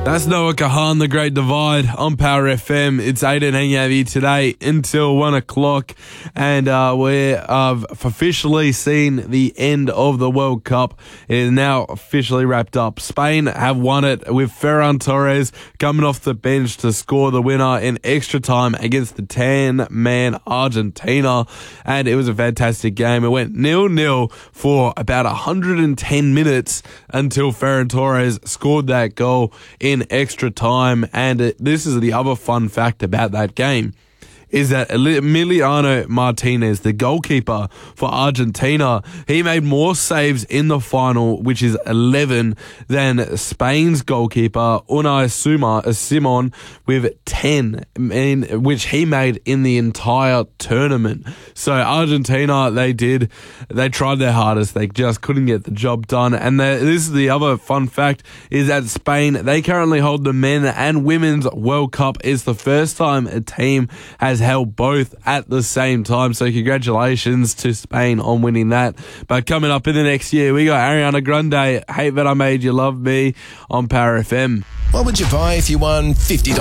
That's Noah Kahan, The Great Divide on Power FM. It's Aiden hanging out here today until 1 o'clock. And we've officially seen the end of the World Cup. It is now officially wrapped up. Spain have won it with Ferran Torres coming off the bench to score the winner in extra time against the 10-man Argentina. And it was a fantastic game. It went 0-0 for about 110 minutes until Ferran Torres scored that goal in extra time. And this is the other fun fact about that game, is that Emiliano Martinez, the goalkeeper for Argentina, he made more saves in the final, which is 11, than Spain's goalkeeper Unai Simon with 10, which he made in the entire tournament. So Argentina, they tried their hardest. They just couldn't get the job done. And this is the other fun fact, is that Spain, they currently hold the men and women's World Cup. It's the first time a team has held both at the same time. So congratulations to Spain on winning that. But coming up in the next year, we got Ariana Grande, Hate That I Made You Love Me on Power FM. What would you buy if you won $50?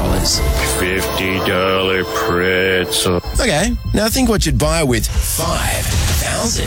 $50 pretzel. Okay, now think what you'd buy with $5,000.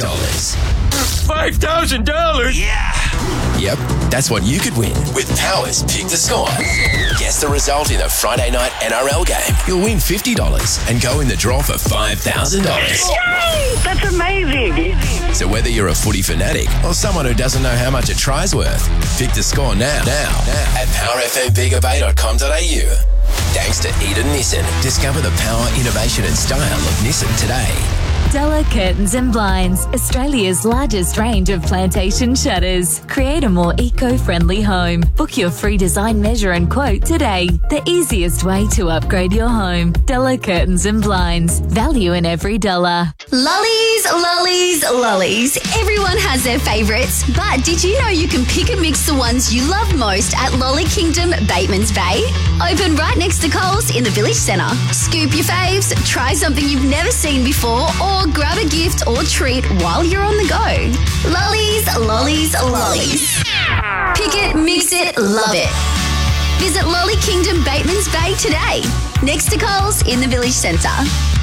$5,000? Yeah! Yep, that's what you could win with Power's Pick the Score. Guess the result in the Friday night NRL game. You'll win $50 and go in the draw for $5,000. Yay! That's amazing. So whether you're a footy fanatic or someone who doesn't know how much a try's worth, pick the score now at powerfmbigabay.com.au. Thanks to Eden Nissan. Discover the power, innovation and style of Nissan today. Della Curtains and Blinds, Australia's largest range of plantation shutters. Create a more eco-friendly home. Book your free design measure and quote today. The easiest way to upgrade your home. Della Curtains and Blinds. Value in every dollar. Lollies, lollies, lollies. Everyone has their favourites, but did you know you can pick and mix the ones you love most at Lolly Kingdom, Batemans Bay? Open right next to Coles in the Village Centre. Scoop your faves, try something you've never seen before, or grab a gift or treat while you're on the go. Lollies, lollies, lollies. Pick it, mix it, love it. Visit Lolly Kingdom, Batemans Bay today, next to Coles in the Village Centre.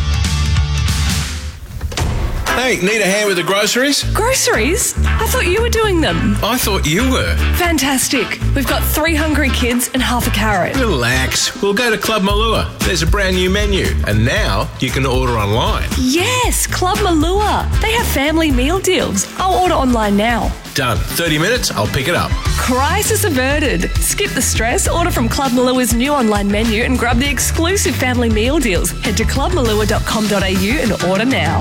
Hey, need a hand with the groceries? Groceries? I thought you were doing them. I thought you were. Fantastic. We've got 3 hungry kids and half a carrot. Relax. We'll go to Club Malua. There's a brand new menu. And now you can order online. Yes, Club Malua. They have family meal deals. I'll order online now. Done. 30 minutes, I'll pick it up. Crisis averted. Skip the stress, order from Club Malua's new online menu and grab the exclusive family meal deals. Head to clubmalua.com.au and order now.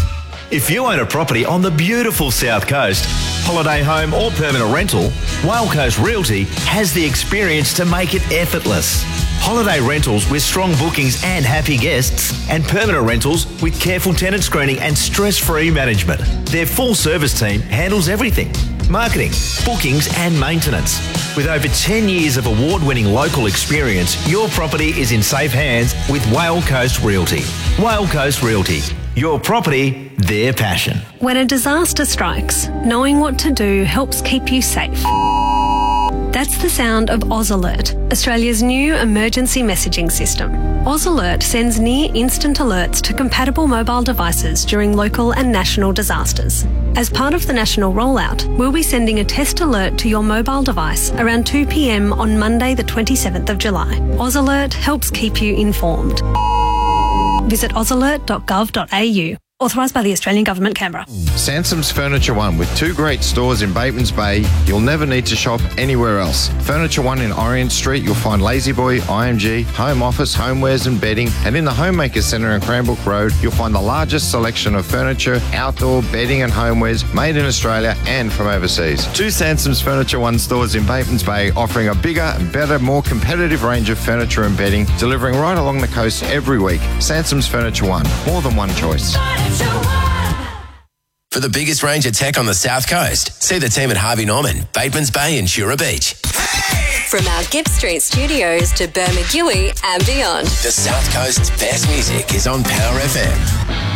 If you own a property on the beautiful South Coast, holiday home or permanent rental, Whale Coast Realty has the experience to make it effortless. Holiday rentals with strong bookings and happy guests, and permanent rentals with careful tenant screening and stress-free management. Their full service team handles everything: marketing, bookings and maintenance. With over 10 years of award-winning local experience, your property is in safe hands with Whale Coast Realty. Whale Coast Realty. Your property, their passion. When a disaster strikes, knowing what to do helps keep you safe. That's the sound of Oz Alert, Australia's new emergency messaging system. Oz Alert sends near-instant alerts to compatible mobile devices during local and national disasters. As part of the national rollout, we'll be sending a test alert to your mobile device around 2 p.m. on Monday the 27th of July. Oz Alert helps keep you informed. Visit ozalert.gov.au. Authorised by the Australian Government, Canberra. Sansom's Furniture One, with 2 great stores in Batemans Bay, you'll never need to shop anywhere else. Furniture One in Orient Street, you'll find Lazy Boy, IMG, Home Office, Homewares and Bedding, and in the Homemaker Centre in Cranbrook Road, you'll find the largest selection of furniture, outdoor, bedding and homewares made in Australia and from overseas. 2 Sansom's Furniture One stores in Batemans Bay, offering a bigger and better, more competitive range of furniture and bedding, delivering right along the coast every week. Sansom's Furniture One, more than one choice. For the biggest range of tech on the South Coast, see the team at Harvey Norman, Batemans Bay and Shura Beach. From our Gibb Street studios to Bermagui and beyond. The South Coast's best music is on Power FM.